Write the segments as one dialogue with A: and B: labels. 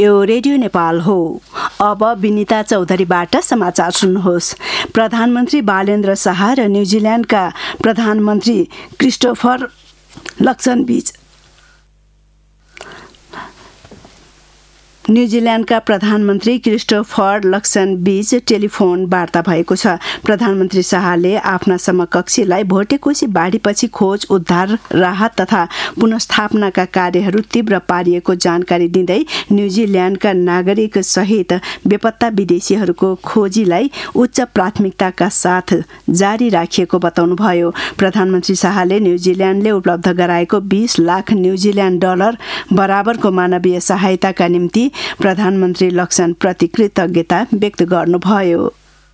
A: यो रेडियो नेपाल हो। अब विनिता चौधरीबाट समाचार सुन्नुहोस्। प्रधानमन्त्री बालेन्द्र शाह र न्युजिल्यान्डका प्रधानमन्त्री क्रिस्टोफर लक्सनबीच न्युजिल्यान्डका प्रधानमन्त्री क्रिस्टोफर लक्सनबीच टेलिफोन वार्ता भएको छ। प्रधानमन्त्री शाहले आफ्ना समकक्षीलाई भोटेकोशी बाढीपछि खोज, उद्धार, राहत तथा पुनर्स्थापनाका कार्यहरू तीव्र पारिएको जानकारी दिँदै न्युजिल्यान्डका नागरिक सहित बेपत्ता विदेशीहरूको खोजीलाई उच्च प्राथमिकताका साथ जारी राखिएको बताउनुभयो। प्रधानमन्त्री शाहले न्युजिल्यान्डले उपलब्ध गराएको 20 लाख न्युजिल्यान्ड डलर बराबरको मानवीय सहायताका निम्ति प्रधानमन्त्री लक्सन प्रति कृतज्ञता व्यक्त गर्नुभयो।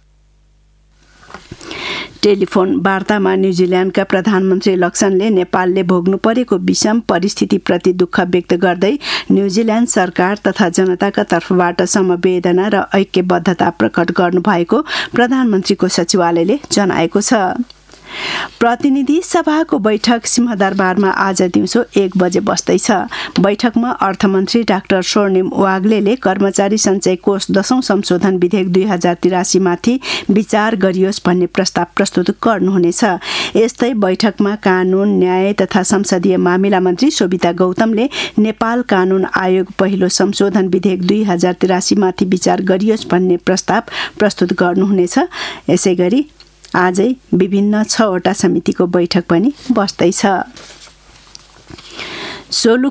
A: टेलिफोन वार्तामा न्युजिल्यान्डका प्रधानमन्त्री लक्सनले नेपालले भोग्नु परेको विषम परिस्थितिप्रति दुःख व्यक्त गर्दै न्युजिल्यान्ड सरकार तथा जनताका तर्फबाट समवेदना र ऐक्यबद्धता प्रकट गर्नुभएको प्रधानमन्त्रीको सचिवालयले जनाएको छ। प्रतिनिधि सभाको बैठक सिंहदरबारमा आज दिउँसो 1 बजे बस्दैछ। बैठकमा अर्थमन्त्री डाक्टर स्वर्णिम वाग्लेले कर्मचारी सञ्चय कोष 10औं संशोधन विधेयक 2083 माथि विचार गरियोस् भन्ने प्रस्ताव प्रस्तुत गर्नुहुनेछ। यस्तै बैठकमा कानून, न्याय तथा संसदीय मामिला मन्त्री शोभिता गौतमले नेपाल कानून आयोग पहिलो संशोधन विधेयक 2083 माथि विचार गरियोस् भन्ने प्रस्ताव प्रस्तुत गर्नुहुनेछ। यसैगरी आजै विभिन्न 6 वटा समितिको बैठक पनि बस्दैछ।